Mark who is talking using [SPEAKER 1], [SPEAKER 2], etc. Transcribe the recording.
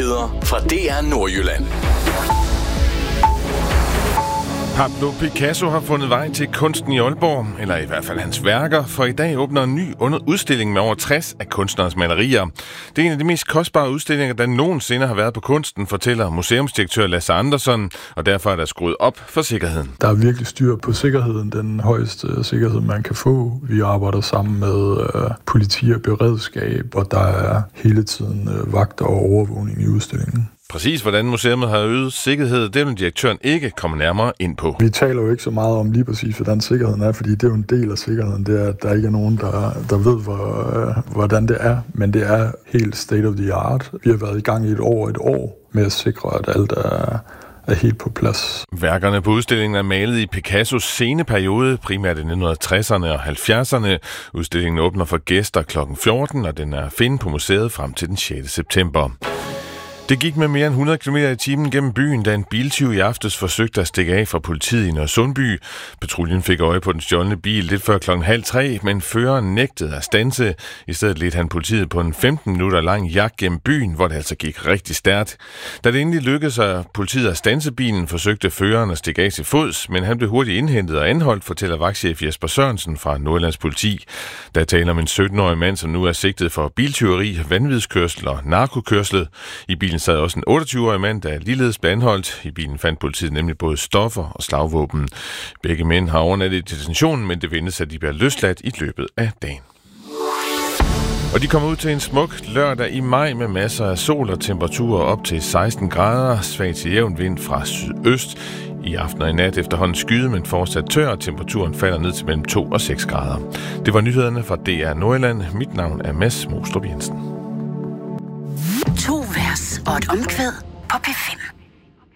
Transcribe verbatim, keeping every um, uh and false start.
[SPEAKER 1] Nyheder fra D R Nordjylland.
[SPEAKER 2] Pablo Picasso har fundet vej til kunsten i Aalborg, eller i hvert fald hans værker, for i dag åbner en ny udstilling med over tres af kunstnerens malerier. Det er en af de mest kostbare udstillinger, der nogensinde har været på kunsten, fortæller museumsdirektør Lasse Andersson, og derfor er der skruet op for sikkerheden.
[SPEAKER 3] Der er virkelig styr på sikkerheden, den højeste sikkerhed, man kan få. Vi arbejder sammen med øh, politi og beredskab, og der er hele tiden øh, vagter og overvågning i udstillingen.
[SPEAKER 2] Præcis hvordan museet har øget sikkerhed, det vil direktøren ikke komme nærmere ind på.
[SPEAKER 3] Vi taler jo ikke så meget om lige præcis, hvordan sikkerheden er, fordi det er jo en del af sikkerheden. Det er, at der ikke er nogen, der, der ved, hvor, hvordan det er, men det er helt state of the art. Vi har været i gang i et år et år med at sikre, at alt er, er helt på plads.
[SPEAKER 2] Værkerne på udstillingen er malet i Picassos sceneperiode, primært i nitten tresserne og halvfjerdserne. Udstillingen åbner for gæster klokken fjorten, og den er at finde på museet frem til den sjette september. Det gik med mere end hundrede kilometer i timen gennem byen, da en biltyv i aftes forsøgte at stikke af fra politiet i Nørresundby. Patruljen fik øje på den stjålne bil lidt før klokken halv tre, men føreren nægtede at standse. I stedet ledte han politiet på en femten minutter lang jagt gennem byen, hvor det altså gik rigtig stærkt. Da det endelig lykkedes sig politiet at standse bilen, forsøgte føreren at stikke af til fods, men han blev hurtigt indhentet og anholdt, fortæller vagtchef Jesper Sørensen fra Nordjyllands Politi. Der taler om en sytten-årig mand, som nu er sigtet for biltyveri, vanvidskørsel og narkokørsel. I bilen sad også en otteogtyve-årig mand, der ligeledes blev anholdt. I bilen fandt politiet nemlig både stoffer og slagvåben. Begge mænd har overnattet i detentionen, men det ventes, at de bliver løsladt i løbet af dagen. Og de kommer ud til en smuk lørdag i maj med masser af sol og temperaturer op til seksten grader. Svag til jævn vind fra sydøst. I aften og i nat efterhånden skyde, men fortsat tør, og temperaturen falder ned til mellem to og seks grader. Det var nyhederne fra D R Nordjylland. Mit navn er Mads Mostrup Jensen.
[SPEAKER 4] To vers og et omkvæd på P fem.